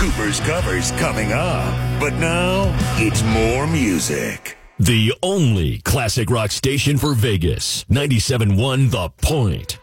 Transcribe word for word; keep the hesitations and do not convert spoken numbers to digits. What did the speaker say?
Cooper's Covers coming up. But now, it's more music. The only classic rock station for Vegas. ninety-seven point one The Point.